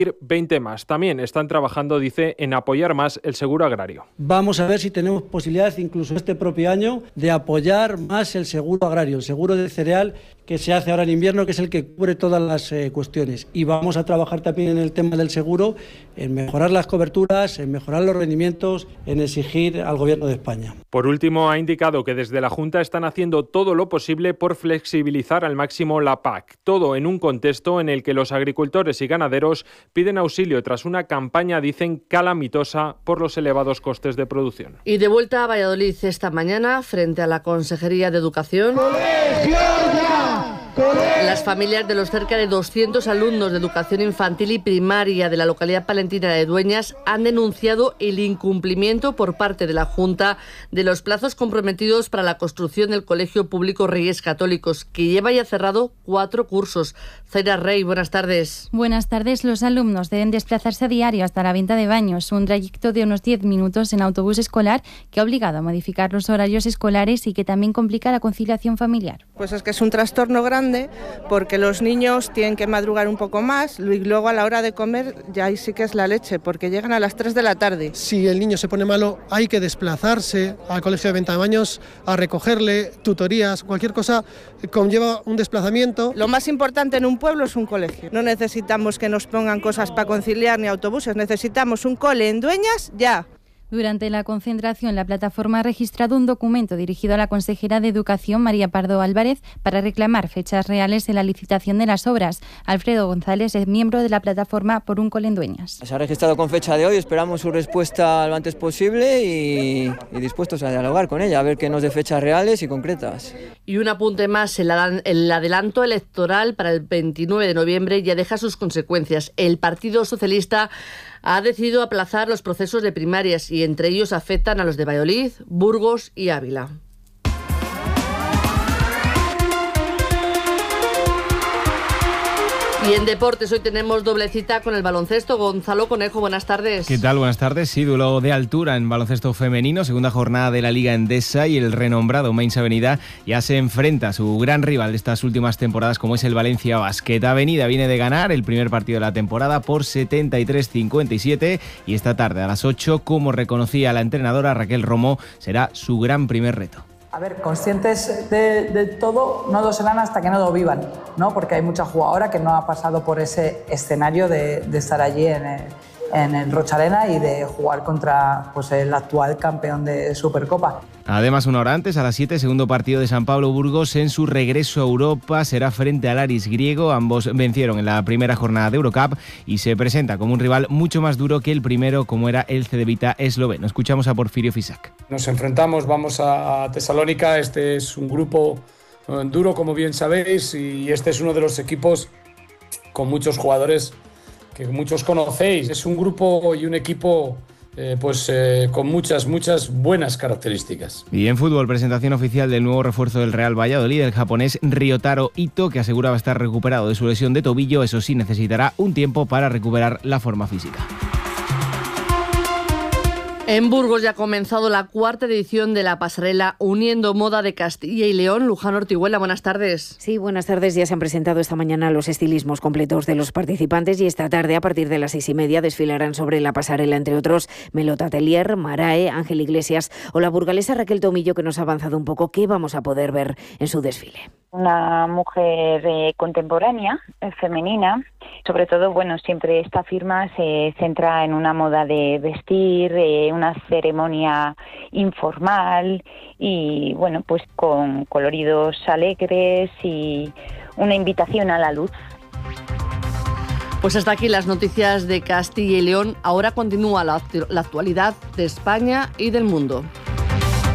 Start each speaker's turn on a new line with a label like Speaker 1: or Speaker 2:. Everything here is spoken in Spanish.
Speaker 1: 20 más. También están trabajando, dice, en apoyar más el seguro agrario.
Speaker 2: Vamos a ver si tenemos posibilidades, incluso este propio año, de apoyar más el seguro agrario, el seguro de cereal que se hace ahora en invierno, que es el que cubre todas las cuestiones. Y vamos a trabajar también en el tema del seguro, en mejorar las coberturas, en mejorar los rendimientos, en exigir al Gobierno de España.
Speaker 1: Por último, ha indicado que desde la Junta están haciendo todo lo posible por flexibilizar al máximo la PAC. Todo en un contexto en el que los agricultores y ganaderos piden auxilio tras una campaña, dicen, calamitosa por los elevados costes de producción.
Speaker 3: Y de vuelta a Valladolid esta mañana, frente a la Consejería de Educación. Las familias de los cerca de 200 alumnos de educación infantil y primaria de la localidad palentina de Dueñas han denunciado el incumplimiento por parte de la Junta de los plazos comprometidos para la construcción del Colegio Público Reyes Católicos, que lleva ya cerrado 4 cursos. Zaira Rey, buenas tardes.
Speaker 4: Buenas tardes. Los alumnos deben desplazarse a diario hasta la venta de baños, un trayecto de unos 10 minutos en autobús escolar que ha obligado a modificar los horarios escolares y que también complica la conciliación familiar.
Speaker 5: Pues es que es un trastorno grande porque los niños tienen que madrugar un poco más y luego a la hora de comer ya ahí sí que es la leche porque llegan a las 3 de la tarde.
Speaker 6: Si el niño se pone malo hay que desplazarse al colegio de venta de baños a recogerle, tutorías, cualquier cosa conlleva un desplazamiento.
Speaker 5: Lo más importante en un pueblo es un colegio. No necesitamos que nos pongan cosas para conciliar ni autobuses, necesitamos un cole en Dueñas ya.
Speaker 4: Durante la concentración, la plataforma ha registrado un documento dirigido a la consejera de Educación, María Pardo Álvarez, para reclamar fechas reales en la licitación de las obras. Alfredo González es miembro de la plataforma Por un Cole en Dueñas.
Speaker 7: Se ha registrado con fecha de hoy, esperamos su respuesta lo antes posible y dispuestos a dialogar con ella, a ver qué nos dé fechas reales y concretas.
Speaker 3: Y un apunte más, el adelanto electoral para el 29 de noviembre ya deja sus consecuencias. El Partido Socialista ha decidido aplazar los procesos de primarias y entre ellos afectan a los de Valladolid, Burgos y Ávila. Y en deportes hoy tenemos doble cita con el baloncesto. Gonzalo Conejo, buenas tardes.
Speaker 8: ¿Qué tal? Buenas tardes. Sí, duelo de altura en baloncesto femenino, segunda jornada de la Liga Endesa y el renombrado Mainz Avenida ya se enfrenta a su gran rival de estas últimas temporadas como es el Valencia Basket. Avenida viene de ganar el primer partido de la temporada por 73-57 y esta tarde a las 8, como reconocía la entrenadora Raquel Romo, será su gran primer reto.
Speaker 9: A ver, conscientes de todo, no lo serán hasta que no lo vivan, ¿no? Porque hay mucha jugadora que no ha pasado por ese escenario de estar allí en el Rocha Arena y de jugar contra pues, el actual campeón de Supercopa.
Speaker 8: Además, una hora antes, a las 7, segundo partido de San Pablo Burgos en su regreso a Europa. Será frente al Aris griego. Ambos vencieron en la primera jornada de Eurocup y se presenta como un rival mucho más duro que el primero, como era el Cedevita esloveno. Escuchamos a Porfirio Fisac.
Speaker 10: Nos enfrentamos, vamos a Tesalónica. Este es un grupo duro, como bien sabéis, y este es uno de los equipos con muchos jugadores que muchos conocéis. Es un grupo y un equipo con muchas buenas características.
Speaker 8: Y en fútbol, presentación oficial del nuevo refuerzo del Real Valladolid, el japonés Ryotaro Ito, que aseguraba estar recuperado de su lesión de tobillo. Eso sí, necesitará un tiempo para recuperar la forma física.
Speaker 3: En Burgos ya ha comenzado la 4ª edición de la pasarela Uniendo Moda de Castilla y León. Luján Ortiguela, buenas tardes.
Speaker 11: Sí, buenas tardes. Ya se han presentado esta mañana los estilismos completos de los participantes y esta tarde, a partir de las 6:30, desfilarán sobre la pasarela, entre otros, Melot Atelier, Marae, Ángel Iglesias o la burgalesa Raquel Tomillo, que nos ha avanzado un poco qué vamos a poder ver en su desfile.
Speaker 12: Una mujer contemporánea, femenina. Sobre todo, siempre esta firma se centra en una moda de vestir, una ceremonia informal y, pues con coloridos alegres y una invitación a la luz.
Speaker 3: Pues hasta aquí las noticias de Castilla y León. Ahora continúa la actualidad de España y del mundo.